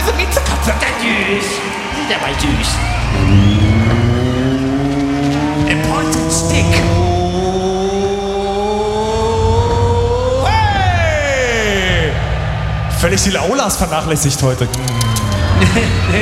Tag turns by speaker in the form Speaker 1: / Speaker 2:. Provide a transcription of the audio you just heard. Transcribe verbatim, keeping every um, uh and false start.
Speaker 1: Katze mit der Katze. Der süß. Der war süß. A pointed stick.
Speaker 2: Hey! Völlig die Laulas vernachlässigt heute.